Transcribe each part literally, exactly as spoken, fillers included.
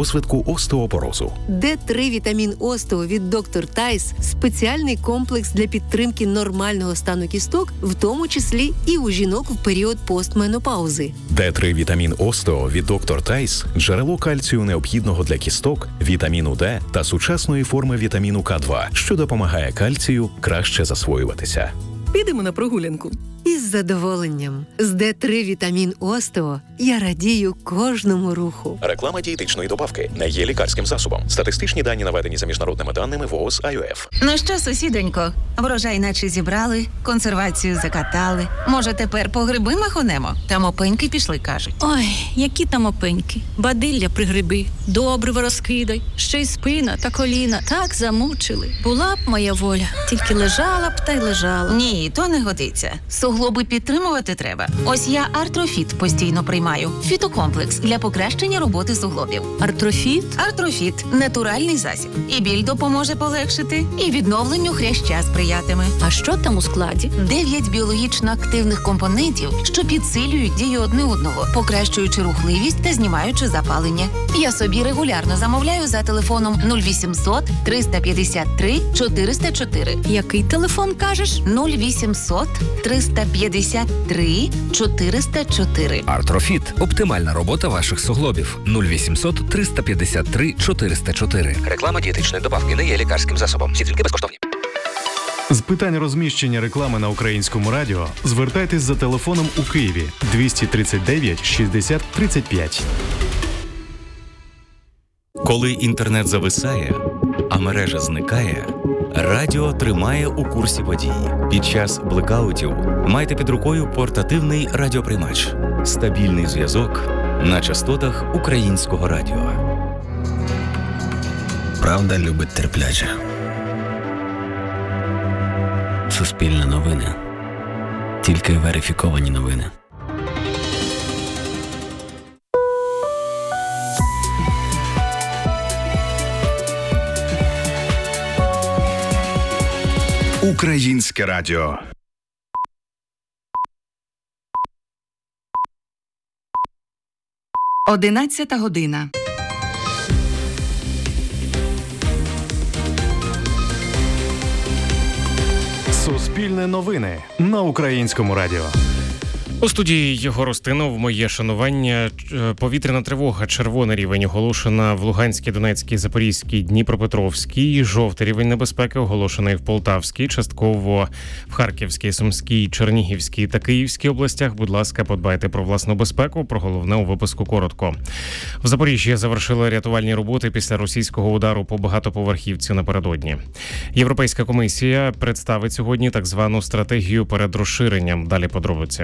розвитку остеопорозу. Д три вітамін Остео від доктор Тайс – спеціальний комплекс для підтримки нормального стану кісток, в тому числі і у жінок в період постменопаузи. Д три вітамін Остео від доктор Тайс – джерело кальцію необхідного для кісток, вітаміну Д та сучасної форми вітаміну К два, що допомагає кальцію краще засвоюватися. Підемо на прогулянку. Із задоволенням. З Д три вітамін Остео я радію кожному руху. Реклама дієтичної добавки не є лікарським засобом. Статистичні дані наведені за міжнародними даними ВООЗ ай о еф. Ну що, сусідонько, врожай наче зібрали, консервацію закатали. Може, тепер по гриби махонемо? Там опеньки пішли, кажуть. Ой, які там опеньки. Бадилля при гриби, добриво розкидай. Ще й спина та коліна так замучили. Була б моя воля, тільки лежала б та й лежала. Ні, то не годиться. Суглоби підтримувати треба. Ось я Артрофіт постійно приймаю. Фітокомплекс для покращення роботи суглобів. Артрофіт? Артрофіт – натуральний засіб. І біль допоможе полегшити, і відновленню хряща сприятиме. А що там у складі? Дев'ять біологічно активних компонентів, що підсилюють дію одне одного, покращуючи рухливість та знімаючи запалення. Я собі регулярно замовляю за телефоном нуль вісімсот триста п'ятдесят три чотириста чотири. Який телефон кажеш? нуль вісімсот триста п'ятдесят три чотириста чотири. Артрофіт – оптимальна робота ваших суглобів. нуль вісімсот триста п'ятдесят три чотириста чотири. Реклама дієтичної добавки не є лікарським засобом. Всі дзвінки безкоштовні. З питань розміщення реклами на Українському радіо звертайтесь за телефоном у Києві двісті тридцять дев'ять шістдесят тридцять п'ять. Коли інтернет зависає, а мережа зникає, радіо тримає у курсі подій. Під час блекаутів майте під рукою портативний радіоприймач. Стабільний зв'язок на частотах Українського радіо. Правда любить терпляче. Суспільне новини. Тільки верифіковані новини. Українське радіо. Одинадцята година. Суспільне новини на Українському радіо. У студії Єгор Устинов, моє шанування. Повітряна тривога, червоний рівень оголошена в Луганській, Донецькій, Запорізькій, Дніпропетровській. Жовтий рівень небезпеки оголошений в Полтавській, частково в Харківській, Сумській, Чернігівській та Київській областях. Будь ласка, подбайте про власну безпеку. Про головне у випуску коротко. В Запоріжжі завершили рятувальні роботи після російського удару по багатоповерхівці напередодні. Європейська комісія представить сьогодні так звану стратегію перед розширенням. Далі подробиці.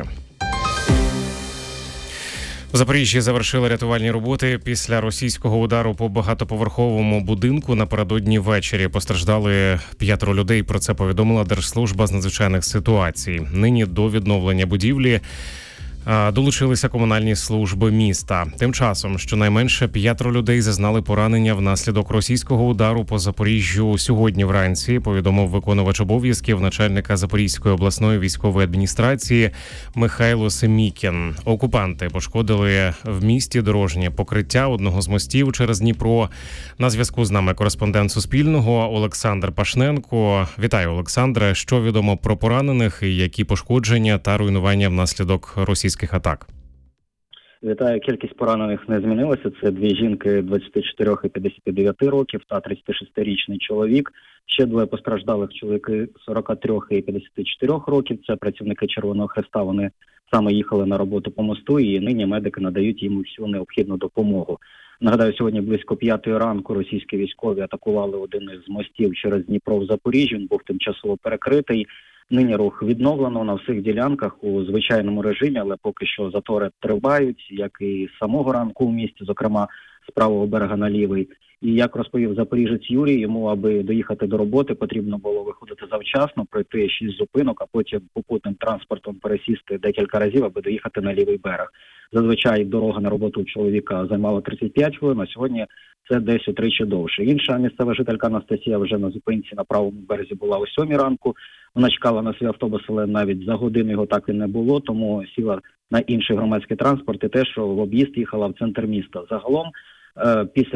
В Запоріжжі завершили рятувальні роботи після російського удару по багатоповерховому будинку напередодні ввечері. Постраждали п'ятеро людей. Про це повідомила Держслужба з надзвичайних ситуацій. Нині до відновлення будівлі долучилися комунальні служби міста. Тим часом, щонайменше п'ятеро людей зазнали поранення внаслідок російського удару по Запоріжжю сьогодні вранці, повідомив виконувач обов'язків начальника Запорізької обласної військової адміністрації Михайло Семікін. Окупанти пошкодили в місті дорожнє покриття одного з мостів через Дніпро. На зв'язку з нами кореспондент Суспільного Олександр Пашненко. Вітаю, Олександре. Що відомо про поранених і які пошкодження та руйнування внаслідок російських атак? Вітаю. Кількість поранених не змінилася. Це дві жінки двадцяти чотирьох і п'ятдесяти дев'яти років та тридцятишестирічний чоловік. Ще двоє постраждалих чоловіки сорок три і п'ятдесят чотири років. Це працівники Червоного Хреста. Вони саме їхали на роботу по мосту і нині медики надають їм всю необхідну допомогу. Нагадаю, сьогодні близько п'ятої ранку російські військові атакували один із мостів через Дніпро в Запоріжжі. Він був тимчасово перекритий. Нині рух відновлено на всіх ділянках у звичайному режимі, але поки що затори тривають, як і з самого ранку у місті, зокрема з правого берега на лівий. І як розповів запоріжець Юрій, йому, аби доїхати до роботи, потрібно було виходити завчасно, пройти шість зупинок, а потім попутним транспортом пересісти декілька разів, аби доїхати на лівий берег. Зазвичай дорога на роботу у чоловіка займала тридцять п'ять хвилин, а сьогодні це десь утричі довше. Інша місцева жителька Анастасія вже на зупинці на правому березі була о сьомій ранку. Вона чекала на свій автобус, але навіть за годину його так і не було, тому сіла на інший громадський транспорт і теж в об'їзд їхала в центр міста. Загалом, після